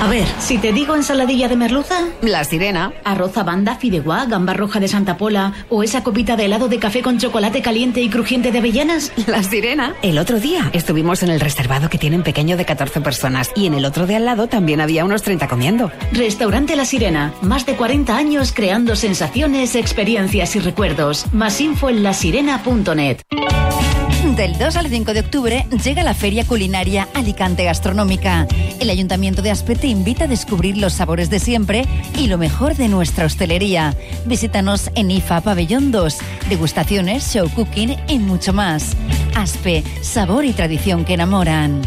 A ver, si te digo ensaladilla de merluza... La Sirena. Arroz a banda, fideuá, gamba roja de Santa Pola o esa copita de helado de café con chocolate caliente y crujiente de avellanas. La Sirena. El otro día estuvimos en el reservado que tienen pequeño de 14 personas y en el otro de al lado también había unos 30 comiendo. Restaurante La Sirena. Más de 40 años creando sensaciones, experiencias y recuerdos. Más info en lasirena.net. Del 2 al 5 de octubre llega la Feria Culinaria Alicante Gastronómica. El Ayuntamiento de Aspe te invita a descubrir los sabores de siempre y lo mejor de nuestra hostelería. Visítanos en IFA Pabellón 2. Degustaciones, show cooking y mucho más. Aspe, sabor y tradición que enamoran.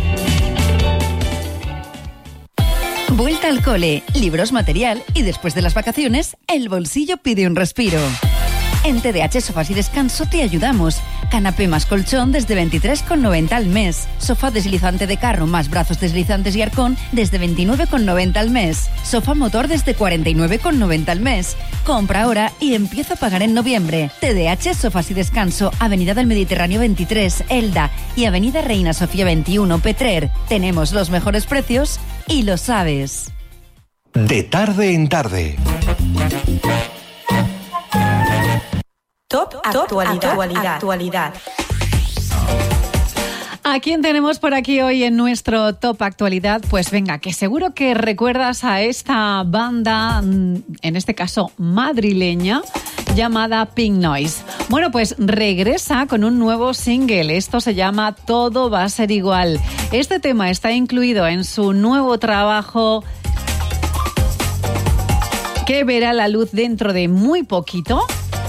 Vuelta al cole, libros, material y después de las vacaciones, el bolsillo pide un respiro. En TDH Sofás y Descanso te ayudamos. Canapé más colchón desde 23,90 al mes. Sofá deslizante de carro más brazos deslizantes y arcón desde 29,90 al mes. Sofá motor desde 49,90 al mes. Compra ahora y empieza a pagar en noviembre. TDH Sofás y Descanso, Avenida del Mediterráneo 23, Elda y Avenida Reina Sofía 21, Petrer. Tenemos los mejores precios y lo sabes. De tarde en tarde. Top Actualidad. ¿A quién tenemos por aquí hoy en nuestro Top Actualidad? Pues venga, que seguro que recuerdas a esta banda, en este caso madrileña, llamada Pink Noise. Bueno, pues regresa con un nuevo single. Esto se llama Todo va a ser igual. Este tema está incluido en su nuevo trabajo que verá la luz dentro de muy poquito.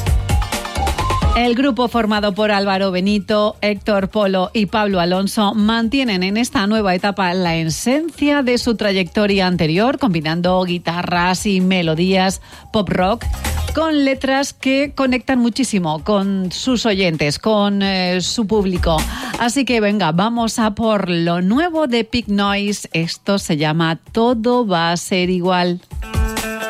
El grupo formado por Álvaro Benito, Héctor Polo y Pablo Alonso mantienen en esta nueva etapa la esencia de su trayectoria anterior, combinando guitarras y melodías pop rock con letras que conectan muchísimo con sus oyentes, con su público. Así que venga, vamos a por lo nuevo de Pink Noise. Esto se llama Todo va a ser igual.